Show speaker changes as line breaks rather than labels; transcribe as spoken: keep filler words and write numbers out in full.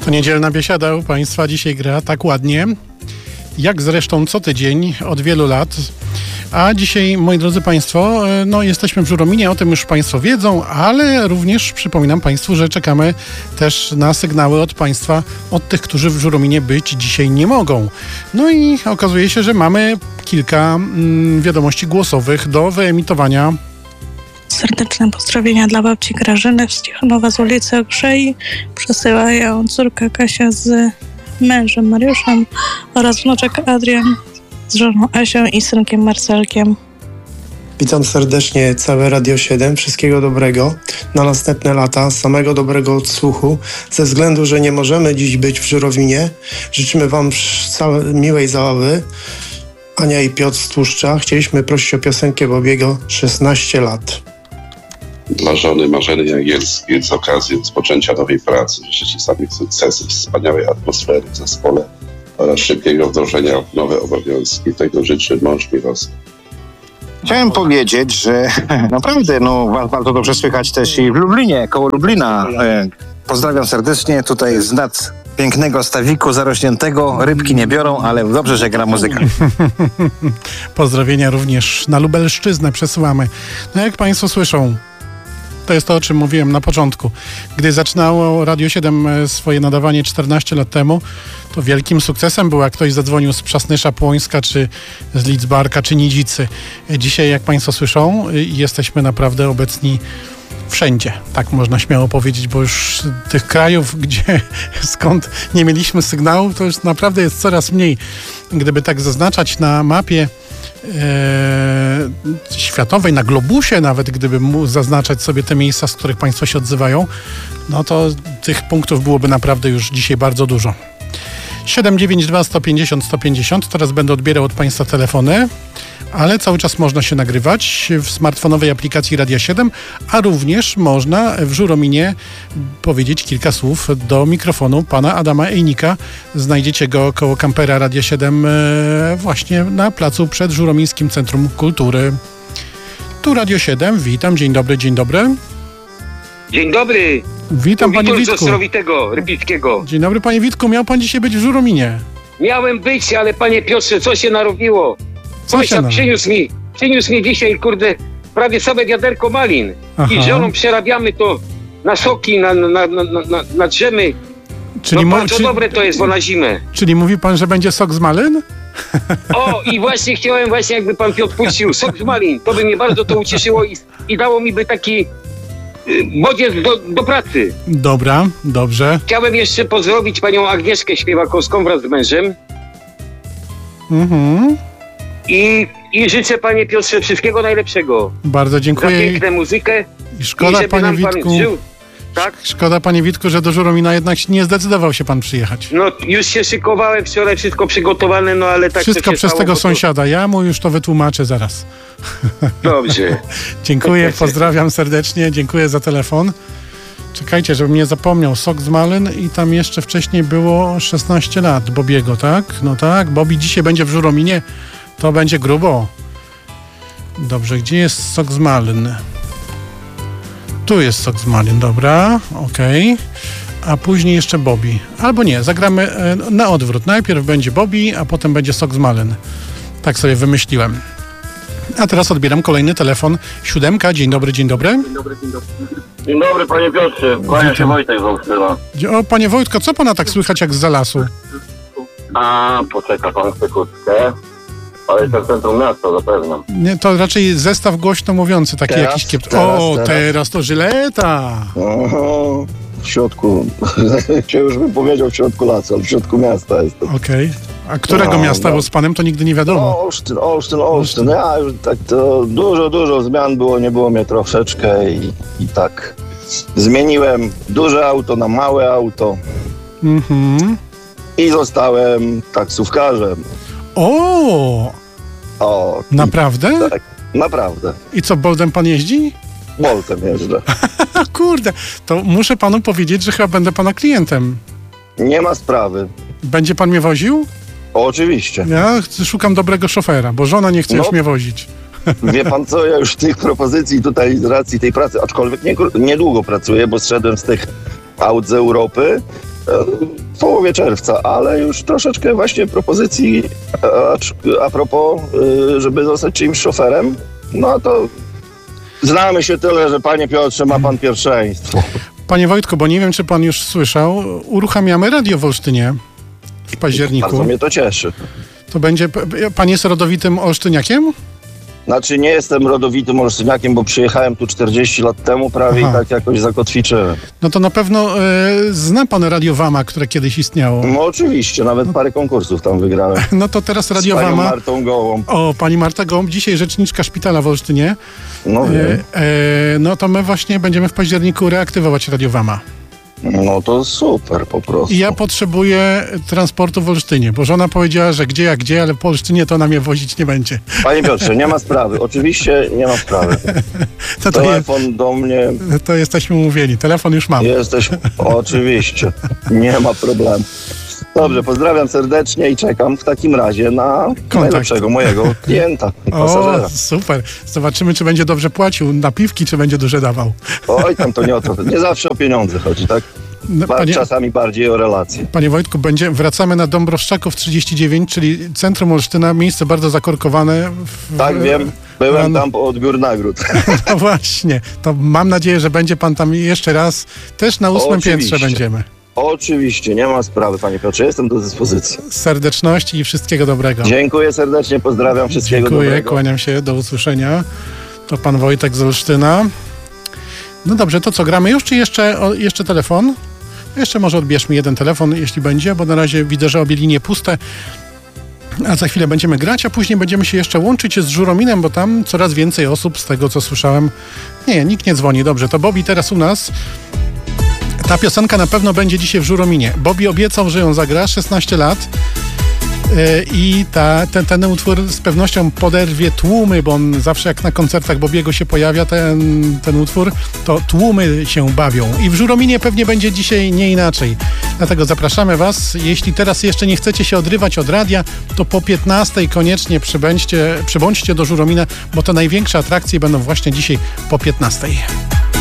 To niedzielna biesiada u Państwa dzisiaj gra tak ładnie, jak zresztą co tydzień od wielu lat. A dzisiaj, moi drodzy Państwo, no jesteśmy w Żurominie, o tym już Państwo wiedzą, ale również przypominam Państwu, że czekamy też na sygnały od Państwa, od tych, którzy w Żurominie być dzisiaj nie mogą. No i okazuje się, że mamy kilka mm, wiadomości głosowych do wyemitowania.
Serdeczne pozdrowienia dla babci Grażyny z Ciechanowa z ulicy Okrzei. Przesyłają córka Kasia z mężem Mariuszem oraz wnuczek Adrian z żoną Asią i synkiem Marcelkiem.
Witam serdecznie całe Radio siedem. Wszystkiego dobrego na następne lata, samego dobrego odsłuchu. Ze względu, że nie możemy dziś być w Żurowinie, życzymy Wam całe, miłej zabawy. Ania i Piotr z Tłuszcza. Chcieliśmy prosić o piosenkę Bobiego szesnaście lat.
Dla żony Marzeny Jagielskiej z okazji rozpoczęcia nowej pracy życzę Ci samych sukcesów, wspaniałej atmosfery w zespole oraz szybkiego wdrożenia w nowe obowiązki. Tego życzy mąż Mirosław.
Chciałem powiedzieć, że naprawdę no, was bardzo dobrze słychać też i w Lublinie, koło Lublina. Pozdrawiam serdecznie tutaj z nad pięknego stawiku zarośniętego. Rybki nie biorą, ale dobrze, że gra muzyka.
Pozdrowienia również na Lubelszczyznę przesyłamy. No jak Państwo słyszą, to jest to, o czym mówiłem na początku. Gdy zaczynało Radio siedem swoje nadawanie czternaście lat temu, to wielkim sukcesem było, jak ktoś zadzwonił z Przasnysza, Płońska, czy z Lidzbarka, czy Nidzicy. Dzisiaj, jak Państwo słyszą, jesteśmy naprawdę obecni wszędzie. Tak można śmiało powiedzieć, bo już tych krajów, gdzie skąd nie mieliśmy sygnału, to już naprawdę jest coraz mniej. Gdyby tak zaznaczać na mapie E, światowej, na globusie nawet, gdyby mógł zaznaczać sobie te miejsca, z których Państwo się odzywają, no to tych punktów byłoby naprawdę już dzisiaj bardzo dużo. siedem dziewięć dwa sto pięćdziesiąt sto pięćdziesiąt. Teraz będę odbierał od Państwa telefony, ale cały czas można się nagrywać w smartfonowej aplikacji Radia siedem, a również można w Żurominie powiedzieć kilka słów do mikrofonu pana Adama Ejnika. Znajdziecie go koło kampera Radia siedem właśnie na placu przed Żuromińskim Centrum Kultury. Tu Radio siedem, witam, dzień dobry, dzień dobry.
Dzień dobry.
Witam, panie Witku.
Z Ostrowitego, Rybickiego.
Dzień dobry, panie Witku. Miał pan dzisiaj być w Żurominie.
Miałem być, ale panie Piotrze, co się narobiło? Sąsiad przyniósł mi, przyniósł mi dzisiaj, kurde, prawie całe wiaderko malin. Aha. I z żoną przerabiamy to na soki, na, na, na, na, na drzemy. Czyli no bardzo czy, dobre to jest, bo na zimę.
Czyli mówi pan, że będzie sok z malin?
O, i właśnie chciałem, właśnie jakby pan Piotr puścił sok z malin. To by mnie bardzo to ucieszyło i, i dało mi by taki bodziec do, do pracy.
Dobra, dobrze.
Chciałem jeszcze pozdrowić panią Agnieszkę Śpiewakowską wraz z mężem.
Mhm.
I, I życzę, panie Piotrze, wszystkiego najlepszego.
Bardzo dziękuję.
Za piękną muzykę.
I szkoda, I panie Witku, pan żył, tak? Szkoda, panie Witku, że do Żuromina jednak nie zdecydował się pan przyjechać.
No, już się szykowałem wczoraj, wszystko przygotowane, no ale tak
Wszystko przez
stało,
tego
to...
sąsiada. Ja mu już to wytłumaczę zaraz.
Dobrze.
Dziękuję, pozdrawiam serdecznie, dziękuję za telefon. Czekajcie, żebym nie zapomniał. Sok z malin i tam jeszcze wcześniej było szesnaście lat Bobiego, tak? No tak, Bobby dzisiaj będzie w Żurominie. To będzie grubo. Dobrze, gdzie jest sok z malin? Tu jest sok z malin, dobra, okej. Okay. A później jeszcze Bobby. Albo nie, zagramy e, na odwrót. Najpierw będzie Bobby, a potem będzie sok z malin. Tak sobie wymyśliłem. A teraz odbieram kolejny telefon. Siódemka, dzień dobry, dzień dobry. Dzień dobry, dzień dobry.
Dzień dobry, panie Piotrze. Kłania się Wojtek z Olsztyna.
O, panie Wojtko, co pana tak słychać jak zza lasu?
A, poczeka pan sekundkę. Ale to centrum miasta zapewniam.
Nie, to raczej zestaw głośno mówiący, taki teraz, jakiś kiep... Teraz, o, teraz. teraz to Żyleta.
Oho, w środku, już bym powiedział w środku lasu, ale w środku miasta jestem.
Okej. Okay. A którego no, miasta, no. bo z panem to nigdy nie wiadomo.
No, Olsztyn, Olsztyn, Olsztyn. Ja już tak to dużo, dużo zmian było, nie było mnie troszeczkę i, i tak zmieniłem duże auto na małe auto.
Mhm.
I zostałem taksówkarzem.
O!
O!
Naprawdę?
Tak, naprawdę.
I co, Boltem pan jeździ?
Boltem jeżdżę.
Kurde, to muszę panu powiedzieć, że chyba będę pana klientem.
Nie ma sprawy.
Będzie pan mnie woził?
Oczywiście.
Ja szukam dobrego szofera, bo żona nie chce no, już mnie wozić.
Wie pan co, ja już tych propozycji tutaj z racji tej pracy, aczkolwiek nie, niedługo pracuję, bo zszedłem z tych aut z Europy w połowie czerwca, ale już troszeczkę właśnie propozycji a, a propos, żeby zostać czyimś szoferem, no to znamy się tyle, że panie Piotrze, ma pan pierwszeństwo.
Panie Wojtku, bo nie wiem, czy pan już słyszał, uruchamiamy radio w Olsztynie w październiku.
Bardzo mnie to cieszy.
To będzie, pan jest rodowitym olsztyniakiem?
Znaczy nie jestem rodowitym olsztyniakiem, bo przyjechałem tu czterdzieści lat temu prawie Aha. i tak jakoś zakotwiczyłem.
No to na pewno y, zna pan Radio Wama, które kiedyś istniało.
No oczywiście, nawet parę konkursów tam wygrałem.
No to teraz Radio
Z panią
Wama.
Martą Gołąb.
O, pani Marta Gołąb, dzisiaj rzeczniczka szpitala w Olsztynie.
No wiem.
Y, y, no to my właśnie będziemy w październiku reaktywować Radio Wama.
No to super po prostu.
I ja potrzebuję transportu w Olsztynie, bo żona powiedziała, że gdzie jak gdzie, ale po Olsztynie to ona mnie wozić nie będzie.
Panie Piotrze, nie ma sprawy. Oczywiście nie ma sprawy.
To to
Telefon je... do mnie.
To jesteśmy umówieni. Telefon już mam.
Jesteś... Oczywiście. Nie ma problemu. Dobrze, pozdrawiam serdecznie i czekam w takim razie na Kontakt. najlepszego mojego klienta, pasażera.
O, super. Zobaczymy, czy będzie dobrze płacił na piwki, czy będzie duże dawał.
Oj, tam to nie o to. Nie zawsze o pieniądze chodzi, tak? No, panie, czasami bardziej o relacje.
Panie Wojtku, będzie, wracamy na Dąbrowszczaków trzydzieści dziewięć, czyli centrum Olsztyna, miejsce bardzo zakorkowane. W,
tak, wiem. Byłem tam po odbiór nagród.
No właśnie. To mam nadzieję, że będzie pan tam jeszcze raz. Też na ósmym piętrze będziemy.
Oczywiście, nie ma sprawy, panie Piotrze, jestem do dyspozycji.
Serdeczności i wszystkiego dobrego.
Dziękuję serdecznie, pozdrawiam, wszystkiego
Dziękuję,
dobrego.
Dziękuję, kłaniam się, do usłyszenia. To pan Wojtek z Olsztyna. No dobrze, to co, gramy już, czy jeszcze, o, jeszcze telefon? Jeszcze może odbierzmy jeden telefon, jeśli będzie, bo na razie widzę, że obie linie puste. A za chwilę będziemy grać, a później będziemy się jeszcze łączyć z Żurominem, bo tam coraz więcej osób, z tego co słyszałem. Nie, nikt nie dzwoni, dobrze, to Bobby teraz u nas. Ta piosenka na pewno będzie dzisiaj w Żurominie. Bobby obiecał, że ją zagra, szesnaście lat. Yy, I ta, ten, ten utwór z pewnością poderwie tłumy, bo on zawsze jak na koncertach Bobiego się pojawia ten, ten utwór, to tłumy się bawią. I w Żurominie pewnie będzie dzisiaj nie inaczej. Dlatego zapraszamy was. Jeśli teraz jeszcze nie chcecie się odrywać od radia, to po piętnastej koniecznie przybądźcie, przybądźcie do Żuromina, bo te największe atrakcje będą właśnie dzisiaj po piętnastej.